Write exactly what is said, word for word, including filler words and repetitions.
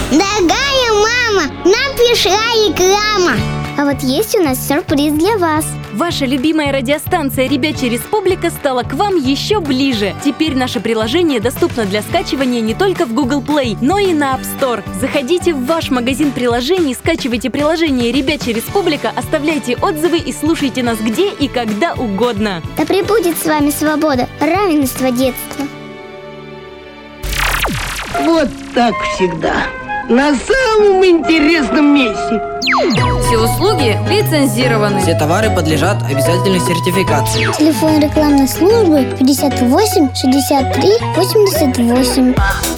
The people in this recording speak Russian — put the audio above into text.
Дорогая мама, нам пришла реклама. А вот есть у нас сюрприз для вас. Ваша любимая радиостанция «Ребячья Республика» стала к вам еще ближе. Теперь наше приложение доступно для скачивания не только в Google Play, но и на App Store. Заходите в ваш магазин приложений, скачивайте приложение «Ребячья Республика», оставляйте отзывы и слушайте нас где и когда угодно. Да пребудет с вами свобода, равенство детства. Вот так всегда. На самом интересном месте. Все услуги лицензированы. Все товары подлежат обязательной сертификации. Телефон рекламной службы пятьдесят восемь шестьдесят три восемьдесят восемь.